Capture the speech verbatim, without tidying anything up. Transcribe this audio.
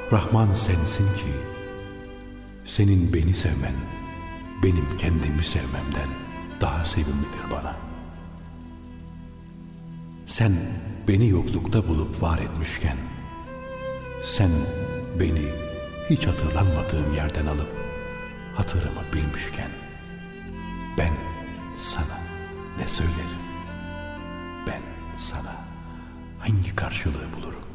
Rahman sensin ki, senin beni sevmen, benim kendimi sevmemden daha sevimlidir bana. Sen beni yoklukta bulup var etmişken, sen beni hiç hatırlanmadığım yerden alıp hatırımı bilmişken, ben sana ne söylerim? Ben sana hangi karşılığı bulurum?